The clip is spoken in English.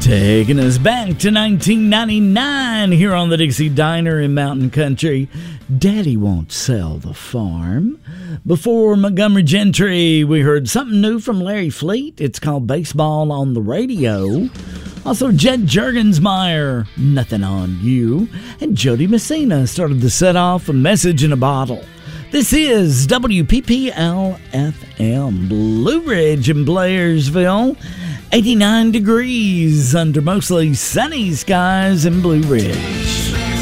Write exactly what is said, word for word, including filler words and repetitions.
Taking us back to nineteen ninety-nine here on the Dixie Diner in Mountain Country. Daddy Won't Sell the Farm. Before Montgomery Gentry, we heard something new from Larry Fleet. It's called Baseball on the Radio. Also, Jed Juergensmeyer, Nothing on You. And Jody Messina started the set off with Message in a Bottle. This is W P P L F M, Blue Ridge in Blairsville. eighty-nine degrees under mostly sunny skies in Blue Ridge.